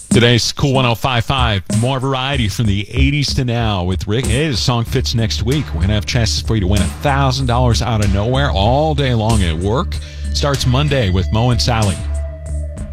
Today's Cool 105.5, more variety from the 80s to now with Rick. Hey, the song fits next week. We're going to have chances for you to win $1,000 out of nowhere all day long at work. Starts Monday with Mo and Sally.